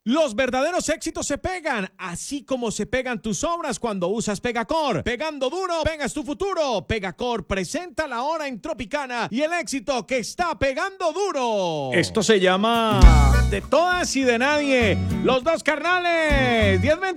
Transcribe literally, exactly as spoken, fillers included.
Los verdaderos éxitos se pegan, así como se pegan tus obras cuando usas Pegacor. Pegando duro, pegas tu futuro. Pegacor presenta la hora en Tropicana y el éxito que está pegando duro. Esto se llama De Todas y de Nadie. Los dos carnales. diez